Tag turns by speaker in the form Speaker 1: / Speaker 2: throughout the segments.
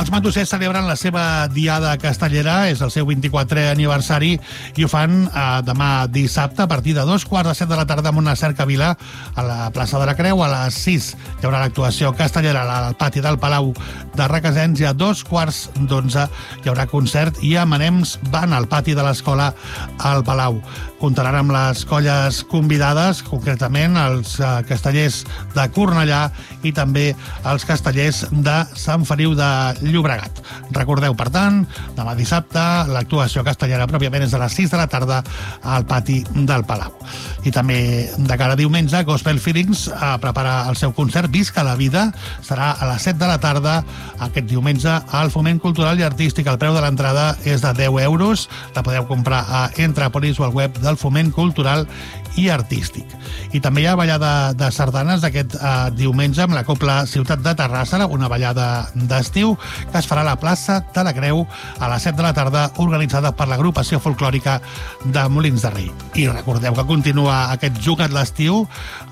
Speaker 1: Els matossers celebren la seva diada castellera, és el seu 24è aniversari, i ho fan demà dissabte a partir de 2:15 de la tarda amb una cercavila a la plaça de la Creu. A les 6 hi haurà l'actuació castellera al pati del Palau de Requesens i a 2:15 hi haurà concert i Amanems van al pati de l'escola al Palau. Comptaran amb les colles convidades, concretament els castellers de Cornellà i també els castellers de Sant Feliu de Llobregat. Recordeu, per tant, demà dissabte l'actuació castellera pròpiament és a les 6 de la tarda al pati del Palau. I també de cara a diumenge, Gospel Feelings prepara el seu concert Visca la vida. Serà a les 7 de la tarda aquest diumenge al Foment Cultural i Artístic. El preu de l'entrada és de 10 euros. La podeu comprar a Entrapolis o al web del Foment Cultural i Artístic. I també hi ha ballada de sardanes aquest diumenge amb la Cobla Ciutat de Terrassa, una ballada d'estiu que es farà a la plaça de la Creu a les 7 de la tarda, organitzada per l'agrupació folclòrica de Molins de Rei. I recordeu que continua aquest Juga't l'estiu.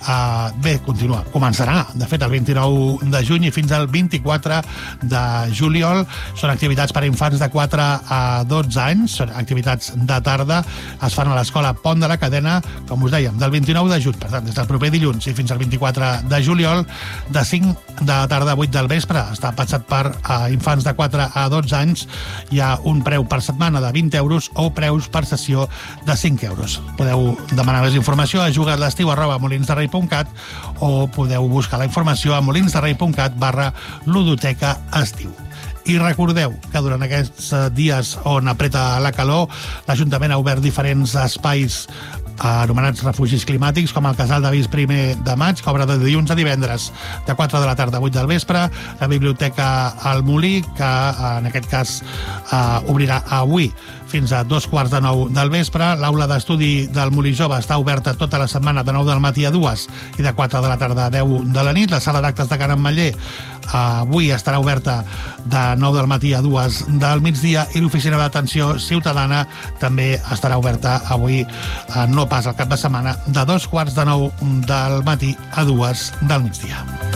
Speaker 1: Començarà, de fet, el 29 de juny i fins al 24 de juliol. Són activitats per a infants de 4 a 12 anys, són activitats de tarda, es fan a l'escola Pont de la Cadena, com us dèiem, del 29 de juny, per tant, des del proper dilluns i fins al 24 de juliol, de 5 de la tarda a 8 del vespre. Està pensat per infants de 4 a 12 anys. Hi ha un preu per setmana de 20 euros o preus per sessió de 5 euros. Podeu demanar més informació a jugatlestiu@molinsderrei.cat o podeu buscar la informació a molinsderrei.cat/ludoteca estiu. I recordeu que durant aquests dies on apreta la calor, l'Ajuntament ha obert diferents espais anomenats refugis climàtics, com el Casal d'Avis 1 de maig, que obre de dilluns a divendres de 4 de la tarda a 8 del vespre, la Biblioteca al Molí, que en aquest cas obrirà avui fins a 2:15 del vespre. L'aula d'estudi del Molí Jove està oberta tota la setmana de 9 del matí a 2 i de 4 de la tarda a 10 de la nit. La sala d'actes de Can Ametller avui estarà oberta de 9 del matí a 2 del migdia i l'oficina d'atenció ciutadana també estarà oberta avui, no pas al cap de setmana, de 8:45 del matí a 2 del migdia.